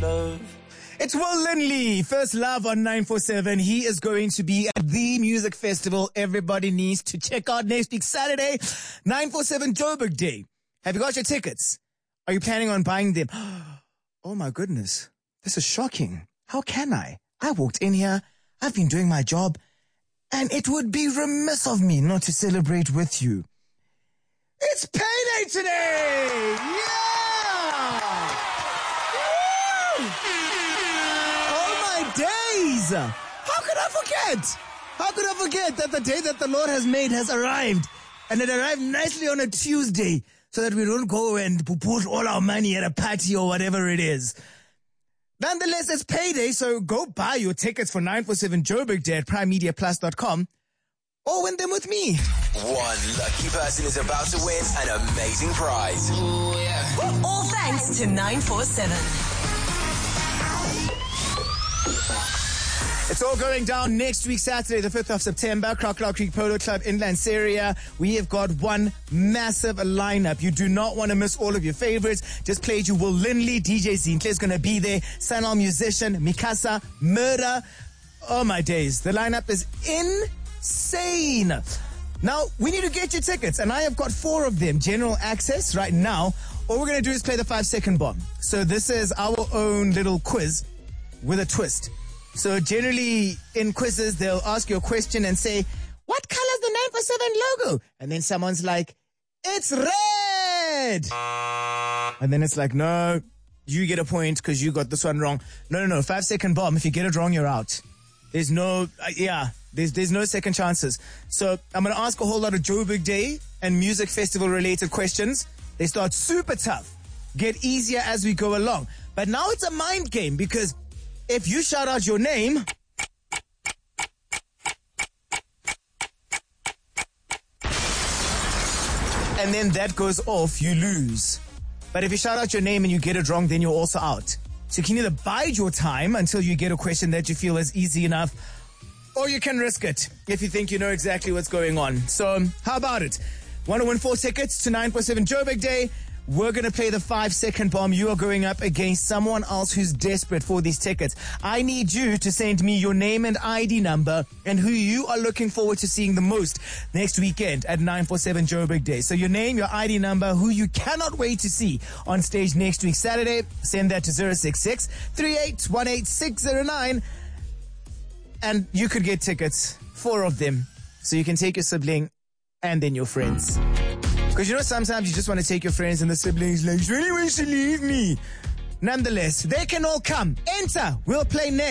It's Will Lindley, First Love on 947. He is going to be at the music festival everybody needs to check out next week, Saturday, 947 Joburg Day. Have you got your tickets? Are you planning on buying them? Oh my goodness. This is shocking. How can I? I walked in here. I've been doing my job. And it would be remiss of me not to celebrate with you. It's payday today! Yeah! Woo! Oh my days! How could I forget? How could I forget that the day that the Lord has made has arrived? And it arrived nicely on a Tuesday so that we don't go and put all our money at a party or whatever it is. Nonetheless, it's payday, so go buy your tickets for 947 Joburg Day at primemediaplus.com or win them with me. One lucky person is about to win an amazing prize. Ooh, yeah. All thanks to 947. It's all going down next week, Saturday, the 5th of September, Crocodile Creek Polo Club, Inland Syria. We have got one massive lineup. You do not want to miss all of your favorites. Just played you Will Lindley, DJ Zinhle is going to be there, Sanal Musician, Mikasa, Murder. Oh my days. The lineup is insane. Now, we need to get your tickets, and I have got 4 of them, general access right now. All we're going to do is play the 5-second bomb. So this is our own little quiz with a twist. So generally in quizzes, they'll ask you a question and say, what color is the 947 logo? And then someone's like, it's red. And then it's like, no, you get a point because you got this one wrong. No, 5-second bomb. If you get it wrong, you're out. There's no, there's no second chances. So I'm going to ask a whole lot of Joburg Day and music festival related questions. They start super tough, get easier as we go along. But now it's a mind game because if you shout out your name, and then that goes off, you lose. But if you shout out your name and you get it wrong, then you're also out. So you can either bide your time until you get a question that you feel is easy enough, or you can risk it if you think you know exactly what's going on. So how about it? Want to win 4 tickets to 947 Joburg Day? We're going to play the 5-second bomb. You are going up against someone else who's desperate for these tickets. I need you to send me your name and ID number and who you are looking forward to seeing the most next weekend at 947 Joburg Day. So your name, your ID number, who you cannot wait to see on stage next week, Saturday. Send that to 066-3818-609. And you could get tickets, 4 of them. So you can take your sibling and then your friends. Because you know, sometimes you just want to take your friends and the siblings like, really wants to leave me. Nonetheless, they can all come. Enter. We'll play next.